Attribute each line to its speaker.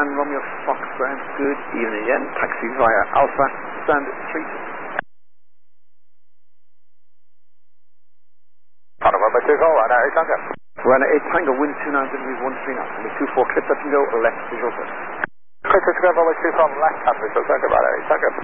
Speaker 1: Romeo Foxtrot, good evening again. Taxi via Alpha, stand 3.
Speaker 2: Runway 2 call, Runway 8 Tango.
Speaker 1: Runway 8 Tango, wind 29 degrees 13 knots. Runway 24, clip touch and go, left visual set.
Speaker 2: Clip touch and go, runway 2 from left, hand visual set, Runway 8 Tango.